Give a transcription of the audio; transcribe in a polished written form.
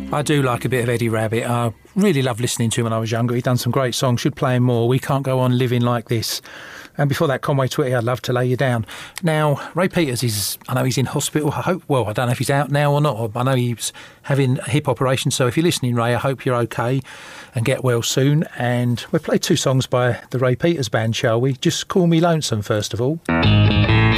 I do like a bit of Eddie Rabbitt. I really loved listening to him when I was younger. He'd done some great songs. Should play him more. We Can't Go On Living Like This. And before that, Conway Twitty, I'd Love to Lay You Down. Now, Ray Peters I know he's in hospital. I don't know if he's out now or not. I know he's having a hip operation. So if you're listening, Ray, I hope you're okay and get well soon. And we'll play 2 songs by the Ray Peters Band, shall we? Just Call Me Lonesome, first of all.